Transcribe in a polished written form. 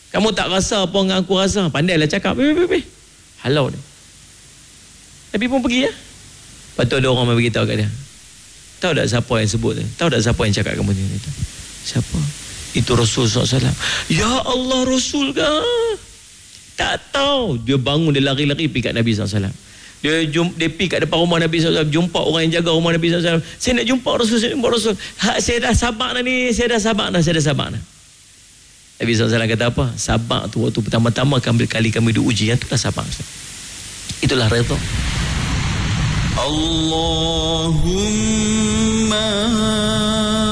Kamu tak rasa apa yang aku rasa. Pandailah cakap. Halau dia. Nabi pun pergi ya. Lepas tu ada orang yang beritahu kat dia. Tahu tak siapa yang sebut tu? Tahu tak siapa yang cakap kamu ni? Siapa? Itu Rasul SAW. Ya Allah, Rasul ke? Tak tahu. Dia bangun, dia lari-lari pergi kat Nabi SAW. Dia pergi kat depan rumah Nabi SAW. Jumpa orang yang jaga rumah Nabi SAW. Saya nak jumpa Rasul, saya nak jumpa Rasul. Saya dah sabar dah ni. Saya dah sabar dah. Nabi SAW kata apa? Sabar tu waktu pertama-tama kali kami diuji. Yang tu dah sabar. Itulah redha. Allahumma